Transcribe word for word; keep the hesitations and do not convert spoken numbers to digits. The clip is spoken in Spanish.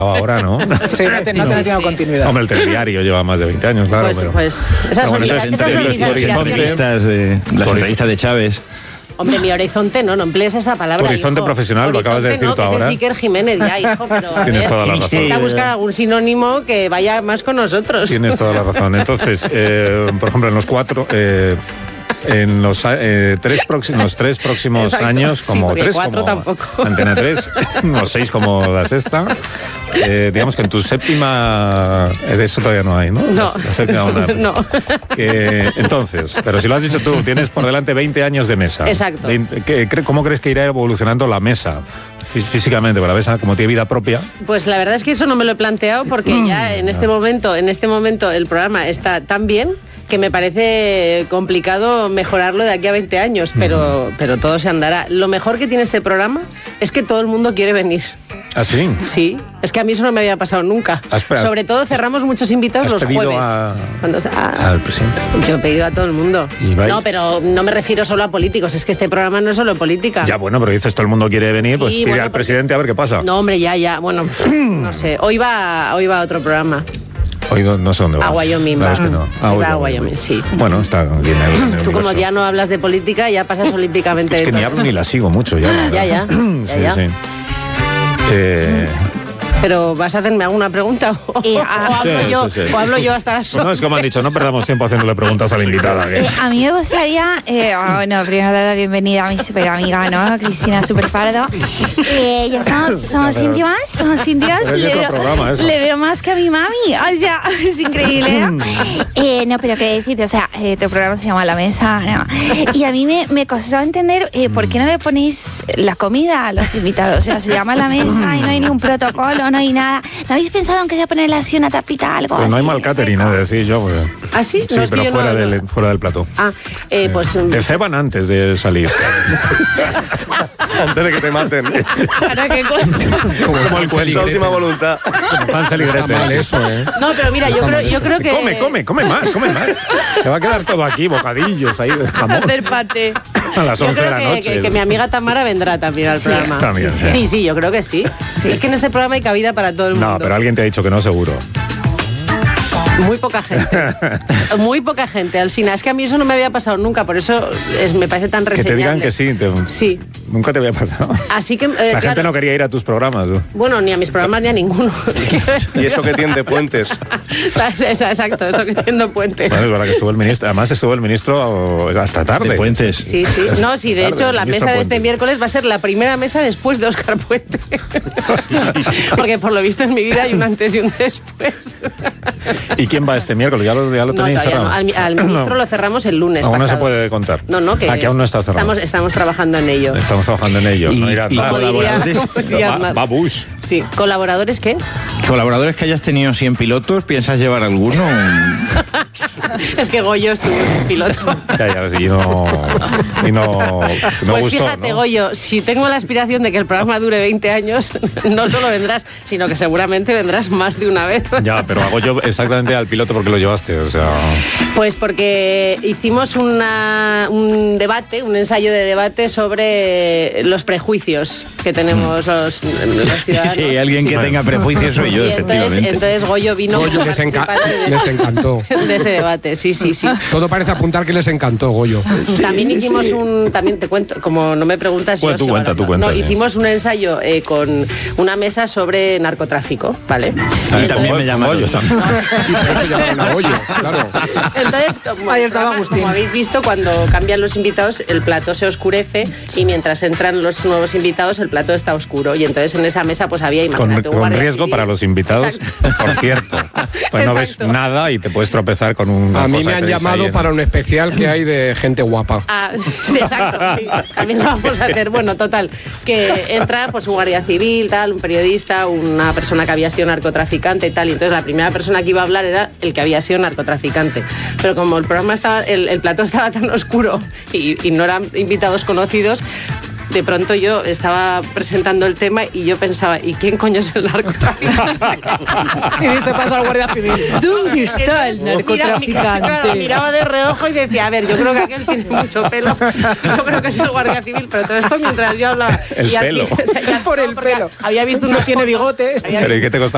ahora, ¿no? Sí, no, te, no sí, tenido sí. continuidad. Hombre, el telediario lleva más de veinte años, claro. Pues, pero, pues esas son las entrevistas de las entrevistas de Chávez. Hombre, mi horizonte no, no emplees esa palabra. Horizonte hijo. profesional, horizonte, lo acabas de decir no, tú que ahora. Ese es Iker Jiménez ya, hijo, pero a Tienes ver, toda la razón. intenta buscar algún sinónimo que vaya más con nosotros. Tienes toda la razón. Entonces, eh, por ejemplo, en los cuatro... Eh, en los eh, tres próximos los tres próximos Exacto. años como sí, tres cuatro como tampoco. Antena tres, los seis como la sexta, eh, digamos que en tu séptima de eso todavía no hay, ¿no? No, la, la séptima una, no. Que, entonces, pero si lo has dicho tú, tienes por delante veinte años de mesa. Exacto. veinte, ¿qué, ¿Cómo crees que irá evolucionando la mesa físicamente? Porque la mesa, como tiene vida propia. Pues la verdad es que eso no me lo he planteado porque ya en este momento, en este momento el programa está tan bien que me parece complicado mejorarlo de aquí a veinte años, pero, uh-huh. pero todo se andará. Lo mejor que tiene este programa es que todo el mundo quiere venir. ¿Ah, sí? Sí, es que a mí eso no me había pasado nunca. Espera, sobre todo cerramos muchos invitados los jueves. A... Cuando, a... al presidente. Yo he pedido a todo el mundo. No, pero no me refiero solo a políticos, es que este programa no es solo política. Ya, bueno, pero dices todo el mundo quiere venir, sí, pues pide bueno, al presidente a ver qué pasa. No, hombre, ya, ya, bueno, no sé. Hoy va, hoy va a otro programa. Hoy no, no sé dónde va. A Wyoming va. Es que no. Ah, va a Wyoming, sí. Bueno, está aquí en el, en el Tú universo. como ya no hablas de política, ya pasas olímpicamente. Es que de ni todo. hablo ni la sigo mucho ya. Ya, ya. sí, ya, ya. sí. Eh... Pero ¿vas a hacerme alguna pregunta? ¿O, Eh, o, a, hablo, sí, yo, sí, sí. o hablo yo hasta las pues no, es como han dicho, no perdamos tiempo haciéndole preguntas a la invitada. ¿Qué? Eh, a mí me gustaría, eh, bueno, primero dar la bienvenida a mi super amiga, ¿no? Cristina Superpardo. Eh, ya somos, somos pero, íntimas, somos íntimas. Es Le otro veo, programa, eso. le veo más que a mi mami, o sea, es increíble, ¿no? eh, no, pero quería decirte, o sea, eh, tu programa se llama La Mesa, ¿no? Y a mí me, me costó entender eh, por qué no le ponéis la comida a los invitados. O sea, se llama La Mesa y no hay ningún protocolo, no hay nada. ¿No habéis pensado en que se ponerle así una tapita, algo Pues así? no hay mal catering, ¿eh? De decir yo. Porque... ¿Ah, sí? Sí, No, es pero que yo fuera, no, del, no. fuera del plató. Ah, eh, pues... Eh, te ceban antes de salir. Antes de que te maten. Para que... Como, como el cuento. La última voluntad. Como Hansel y Gretel. Mal eso, ¿eh? No, pero mira, yo creo, yo creo que... Come, come, come más, come más. Se va a quedar todo aquí, bocadillos ahí de jamón. Hacer pate. A las Yo once de creo la que, noche. que, que mi amiga Tamara vendrá también al Sí, programa. también, sí, sí. sí, sí, yo creo que sí. Es que en este programa hay cabida para todo el mundo. No, pero alguien te ha dicho que no, seguro. Muy poca gente. Muy poca gente, Alsina. Es que a mí eso no me había pasado nunca, por eso es, me parece tan Que reseñable. te digan que sí. Te... Sí. Nunca te había pasado. Así que... eh, La claro, gente no quería ir a tus programas. ¿No? Bueno, ni a mis programas ni a ninguno. Y eso que tiende puentes. Exacto, eso que tiendo puentes. Bueno, es verdad que estuvo el ministro. Además estuvo el ministro hasta tarde. De Puentes. Sí, sí. No, sí, de Tarde, hecho, la ministro mesa de este Puentes. miércoles va a ser la primera mesa después de Óscar Puente. Porque por lo visto en mi vida hay un antes y un después. ¿Y quién va este miércoles? ¿Ya lo, ya lo No, tenéis todavía cerrado? no. Al, al ministro No. lo cerramos el lunes Aún no pasado. se puede contar. No, no, que, Ah, que aún no está cerrado. Estamos, estamos trabajando en ello. Estamos trabajando en ello. Y- no irá y nada. Como diría- colaboradores. como diría Va, Aznar. va Bush. Sí, ¿colaboradores qué? Colaboradores que hayas tenido cien pilotos, ¿piensas llevar alguno? Es que Goyo estuvo en piloto. Ya, ya, y no, y no, no Pues gustó, fíjate, ¿no? Goyo, si tengo la aspiración de que el programa dure veinte años, no solo vendrás, sino que seguramente vendrás más de una vez. Ya, pero hago yo exactamente al piloto porque lo llevaste, o sea... Pues porque hicimos una, un debate, un ensayo de debate sobre los prejuicios que tenemos los, los ciudadanos. Sí, alguien que Sí, tenga bueno. prejuicios soy yo, Y entonces, efectivamente. entonces Goyo vino Goyo como les, enca- participante de, les encantó. de ese debate, sí, sí, sí. Todo parece apuntar que les encantó, Goyo. También hicimos un, también te cuento, como no me preguntas, Bueno, yo tú sigo cuenta, hablando. tú cuenta, No, sí. hicimos un ensayo eh, con una mesa sobre narcotráfico, ¿vale? A mí Y también entonces- me llamaron. Goyo también. Y por eso llamaron a Goyo, claro. Entonces, como, Ahí el estaba programa, Agustín. como habéis visto, cuando cambian los invitados, el plató se oscurece y mientras entran los nuevos invitados, el plató está oscuro. Y entonces en esa mesa pues había, Con, imagínate, un con guardia riesgo civil. para los invitados, Exacto. por cierto. Pues no ves Exacto. nada y te puedes tropezar con un... A mí me han llamado para un especial que hay de gente guapa. Ah, sí, exacto, sí, también lo vamos a hacer. Bueno, total, que entra pues un guardia civil, tal, un periodista, una persona que había sido narcotraficante y tal, y entonces la primera persona que iba a hablar era el que había sido narcotraficante. Pero como el programa estaba, el, el plató estaba tan oscuro y, y no eran invitados conocidos, de pronto yo estaba presentando el tema y yo pensaba, ¿y quién coño es el narcotraficante? Y diste paso al guardia civil. ¿Dónde está el narcotraficante? Miraba de reojo y decía, a ver, yo creo que aquel tiene mucho pelo. Yo creo que es el guardia civil, pero todo esto mientras yo hablaba. El y al pelo. fin- o sea, ya- Por no, el porque pelo. Había visto No una tiene foto- bigote. había ¿Pero y visto- qué te costaba